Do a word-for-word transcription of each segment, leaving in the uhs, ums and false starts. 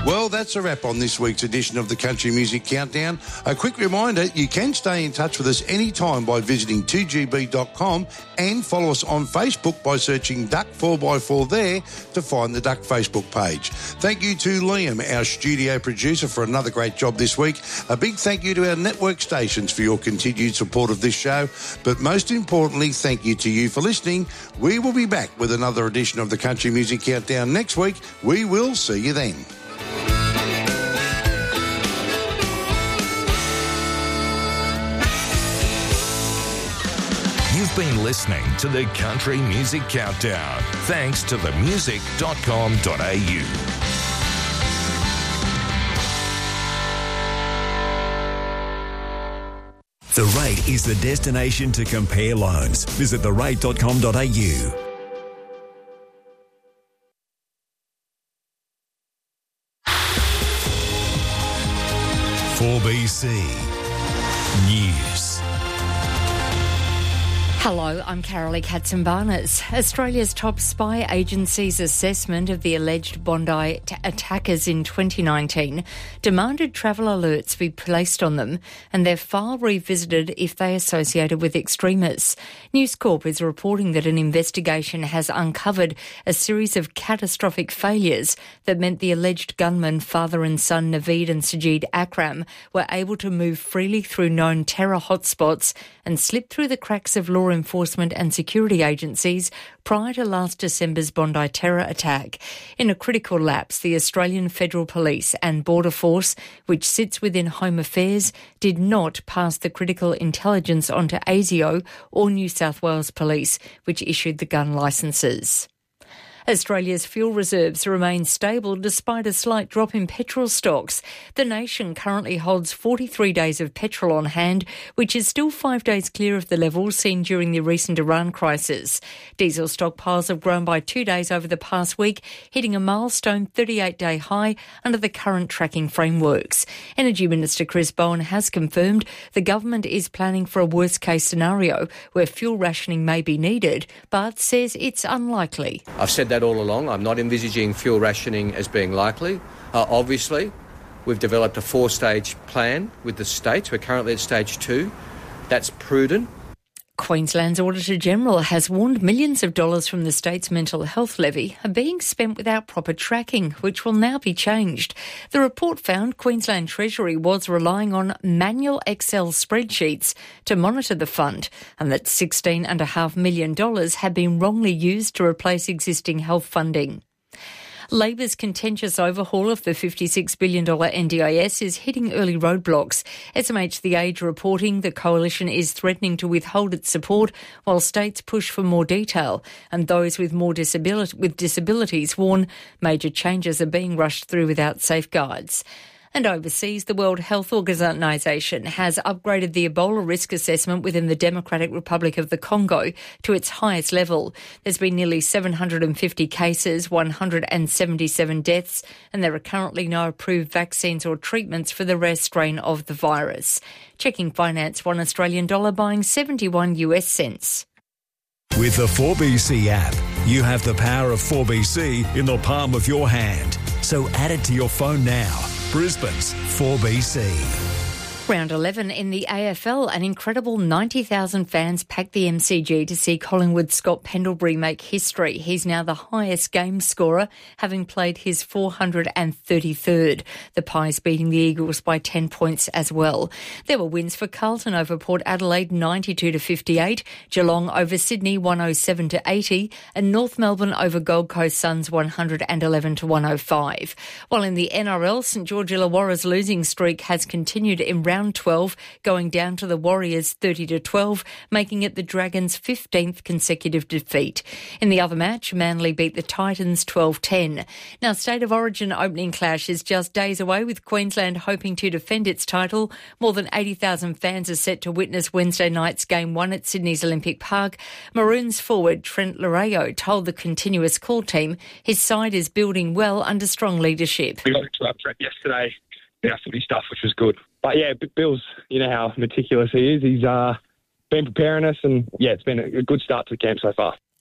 Well, that's a wrap on this week's edition of the Country Music Countdown. A quick reminder, you can stay in touch with us anytime by visiting two g b dot com and follow us on Facebook by searching Duck four by four there to find the Duck Facebook page. Thank you to Liam, our studio producer, for another great job this week. A big thank you to our network stations for your continued support of this show. But most importantly, thank you to you for listening. We will be back with another edition of the Country Music Countdown next week. We will see you then. You've been listening to the Country Music Countdown, thanks to the music dot com dot a u. The Rate is the destination to compare loans. Visit the rate dot com dot a u. four B C News. Hello, I'm Carolee Katzenbarnes. Australia's top spy agency's assessment of the alleged Bondi t- attackers in twenty nineteen demanded travel alerts be placed on them and their file revisited if they associated with extremists. News Corp is reporting that an investigation has uncovered a series of catastrophic failures that meant the alleged gunmen, father and son Naveed and Sajid Akram, were able to move freely through known terror hotspots and slip through the cracks of law enforcement and security agencies prior to last December's Bondi terror attack. In a critical lapse, the Australian Federal Police and Border Force, which sits within Home Affairs, did not pass the critical intelligence onto ASIO or New South Wales Police, which issued the gun licences. Australia's fuel reserves remain stable despite a slight drop in petrol stocks. The nation currently holds forty-three days of petrol on hand, which is still five days clear of the levels seen during the recent Iran crisis. Diesel stockpiles have grown by two days over the past week, hitting a milestone thirty-eight day high under the current tracking frameworks. Energy Minister Chris Bowen has confirmed the government is planning for a worst-case scenario where fuel rationing may be needed, but says it's unlikely. I've said that all along. I'm not envisaging fuel rationing as being likely. Uh, obviously, we've developed a four-stage plan with the states. We're currently at stage two. That's prudent. Queensland's Auditor-General has warned millions of dollars from the state's mental health levy are being spent without proper tracking, which will now be changed. The report found Queensland Treasury was relying on manual Excel spreadsheets to monitor the fund and that sixteen point five million dollars had been wrongly used to replace existing health funding. Labor's contentious overhaul of the fifty-six billion dollars N D I S is hitting early roadblocks. S M H The Age reporting the coalition is threatening to withhold its support while states push for more detail, and those with more disability, with disabilities warn major changes are being rushed through without safeguards. And overseas, the World Health Organization has upgraded the Ebola risk assessment within the Democratic Republic of the Congo to its highest level. There's been nearly seven hundred fifty cases, one hundred seventy-seven deaths, and there are currently no approved vaccines or treatments for the rare strain of the virus. Checking finance, one Australian dollar buying seventy-one US cents. With the four B C app, you have the power of four B C in the palm of your hand. So add it to your phone now. Brisbane's four B C. Round eleven in the A F L, an incredible ninety thousand fans packed the M C G to see Collingwood's Scott Pendlebury make history. He's now the highest game scorer, having played his four hundred thirty-third. The Pies beating the Eagles by ten points as well. There were wins for Carlton over Port Adelaide ninety-two to fifty-eight, Geelong over Sydney one oh seven to eighty, and North Melbourne over Gold Coast Suns one hundred eleven to one oh five. While in the N R L, St George Illawarra's losing streak has continued in round twelve, going down to the Warriors thirty to twelve, making it the Dragons' fifteenth consecutive defeat. In the other match, Manly beat the Titans twelve ten. Now, State of Origin opening clash is just days away, with Queensland hoping to defend its title. More than eighty thousand fans are set to witness Wednesday night's Game one at Sydney's Olympic Park. Maroons forward Trent Larejo told the Continuous Call team his side is building well under strong leadership. We got to our prep yesterday, our footy stuff, which was good. But yeah, Bill's, you know how meticulous he is. He's uh, been preparing us, and yeah, it's been a good start to the camp so far.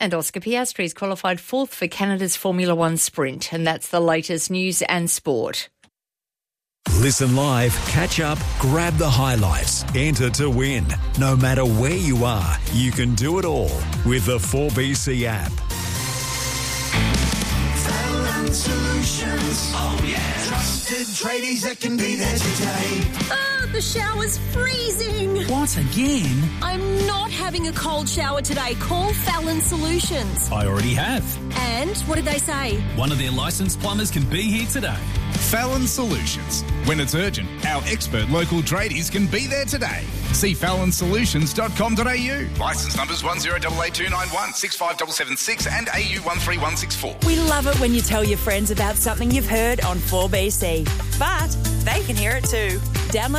And Oscar Piastri is qualified fourth for Canada's Formula One sprint. And that's the latest news and sport. Listen live, catch up, grab the highlights, enter to win. No matter where you are, you can do it all with the four B C app. Fallon Solutions. Oh, yeah. Trusted tradies that can be there today. Oh, the shower's freezing. What, again? I'm not having a cold shower today. Call Fallon Solutions. I already have. And what did they say? One of their licensed plumbers can be here today. Fallon Solutions. When it's urgent, our expert local tradies can be there today. See fallon solutions dot com dot a u. Licence numbers one zero eight eight two nine one, six five seven seven six and A U one three one six four. We love it when you tell your friends about something you've heard on four B C. But they can hear it too. Download